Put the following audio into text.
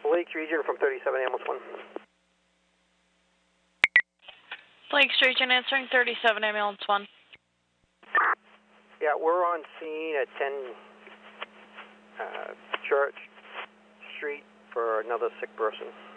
Lakes Region from 37 ambulance 1. Lakes Region answering 37 ambulance 1. Yeah, we're on scene at 10 Church Street for another sick person.